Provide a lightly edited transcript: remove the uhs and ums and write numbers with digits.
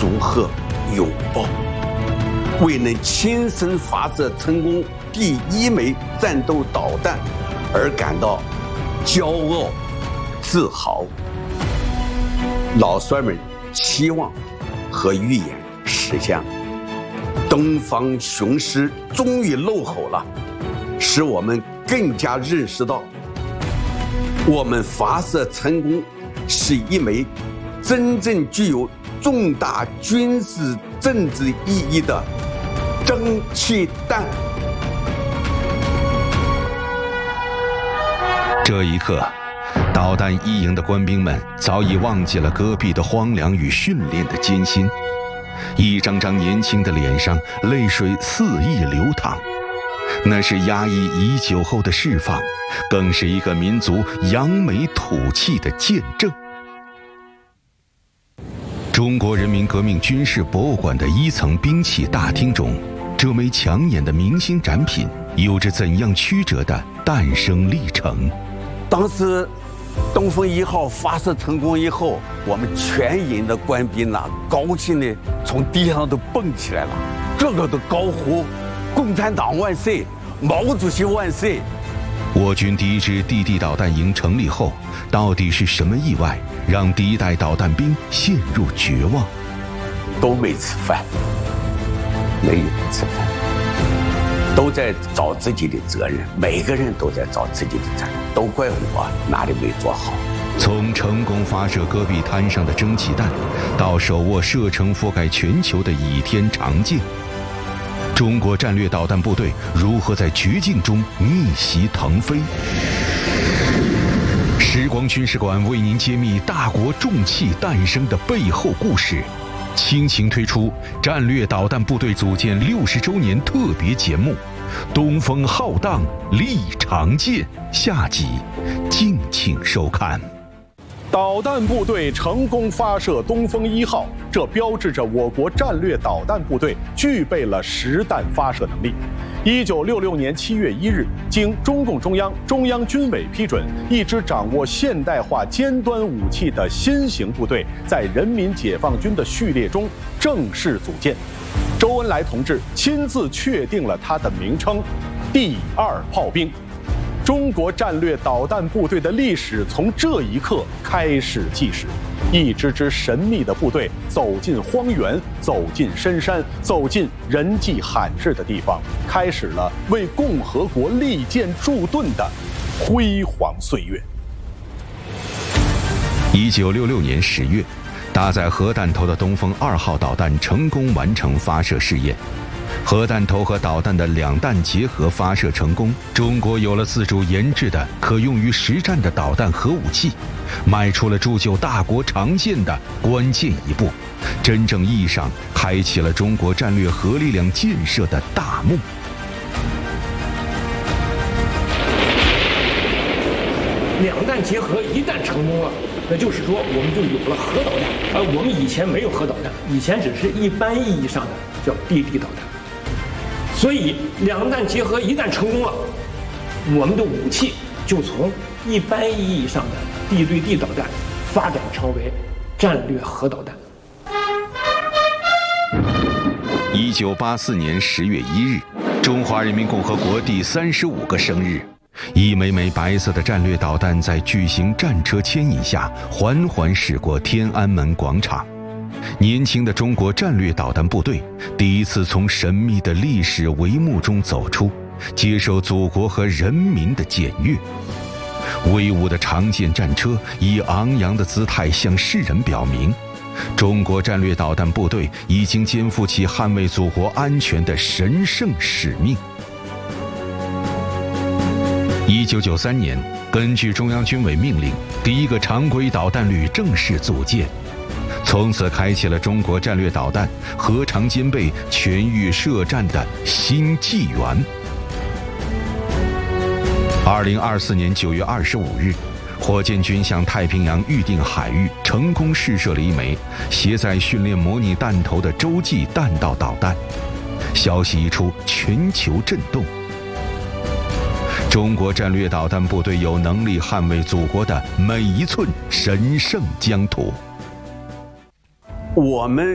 祝贺拥抱，为能亲身发射成功第1枚战斗导弹而感到骄傲、自豪。老帅们期望和预言实现了，东方雄狮终于露吼了，使我们更加认识到，我们发射成功是一枚真正具有重大军事政治意义的蒸汽弹。 这一刻，导弹一营的官兵们早已忘记了戈壁的荒凉与训练的艰辛，一张张年轻的脸上泪水肆意流淌，那是压抑已久后的释放，更是一个民族扬眉吐气的见证。中国人民革命军事博物馆的1层兵器大厅中，这枚抢眼的明星展品有着怎样曲折的诞生历程？ 当时东风1号发射成功以后，我们全营的官兵高兴的从地上都蹦起来了，个个都高呼共产党万岁，毛主席万岁。 我军第一支地地导弹营成立后，到底是什么意外让第一代导弹兵陷入绝望？ 都没吃饭，没有吃饭，都在找自己的责任，每个人都在找自己的责任，都怪我哪里没做好。 从成功发射戈壁滩上的蒸汽弹，到手握射程覆盖全球的倚天长剑，中国战略导弹部队如何在绝境中逆袭腾飞？时光军事馆为您揭秘大国重器诞生的背后故事，倾情推出战略导弹部队组建60周年特别节目《东风浩荡立长剑》，下集敬请收看。 导弹部队成功发射东风1号，这标志着我国战略导弹部队具备了实弹发射能力。1966年7月1日，经中共中央军委批准，一支掌握现代化尖端武器的新型部队在人民解放军的序列中正式组建。周恩来同志亲自确定了它的名称——第2炮兵。中国战略导弹部队的历史从这一刻开始计时，一支支神秘的部队走进荒原，走进深山，走进人迹罕至的地方，开始了为共和国立舰筑盾的辉煌岁月。 1966年10月，搭载核弹头的东风2号导弹成功完成发射试验。核弹头和导弹的两弹结合发射成功，中国有了自主研制的可用于实战的导弹核武器，迈出了铸就大国长剑的关键一步，真正意义上开启了中国战略核力量建设的大幕。 两弹结合一旦成功了，那就是说我们就有了核导弹，我们以前没有核导弹，以前只是一般意义上的叫地地导弹。所以两弹结合一旦成功了，我们的武器就从一般意义上的地对地导弹发展成为战略核导弹。 1984年10月1日，中华人民共和国第35个生日，一枚枚白色的战略导弹在巨型战车牵引下缓缓驶过天安门广场。年轻的中国战略导弹部队第一次从神秘的历史帷幕中走出，接受祖国和人民的检阅。威武的长剑战车以昂扬的姿态向世人表明，中国战略导弹部队已经肩负起捍卫祖国安全的神圣使命。1993年，根据中央军委命令，第一个常规导弹旅正式组建，从此开启了中国战略导弹核常兼备、全域射战的新纪元。2024年9月25日，火箭军向太平洋预定海域成功试射了一枚携载训练模拟弹头的洲际弹道导弹。消息一出，全球震动。中国战略导弹部队有能力捍卫祖国的每一寸神圣疆土。 我们